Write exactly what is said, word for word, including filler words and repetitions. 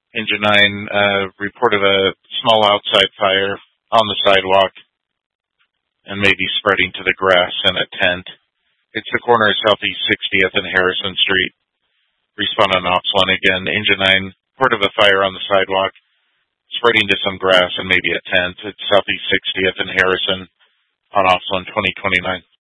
Engine nine uh, reported a small outside fire on the sidewalk and maybe spreading to the grass in a tent. It's the corner of Southeast sixtieth and Harrison Street. Respond on ops one again. Engine nine reported a fire on the sidewalk, spreading to some grass and maybe a tent. It's Southeast sixtieth and Harrison on ops one twenty twenty-nine.